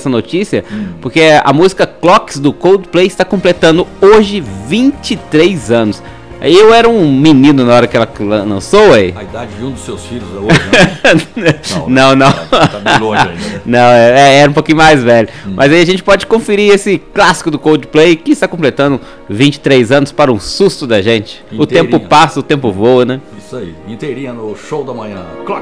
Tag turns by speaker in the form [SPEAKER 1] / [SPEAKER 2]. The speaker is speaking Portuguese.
[SPEAKER 1] essa notícia, porque a música Clocks do Coldplay está completando hoje 23 anos. Eu era um menino na hora que ela lançou, aí.
[SPEAKER 2] A idade de um dos seus filhos é hoje, né?
[SPEAKER 1] Não.
[SPEAKER 2] Tá bem longe ainda, né?
[SPEAKER 1] Não, era um pouquinho mais velho. Mas aí a gente pode conferir esse clássico do Coldplay, que está completando 23 anos para um susto da gente.
[SPEAKER 2] Inteirinha.
[SPEAKER 1] O tempo passa, o tempo voa, né?
[SPEAKER 2] Isso aí, inteirinha no Show da Manhã. Clocks.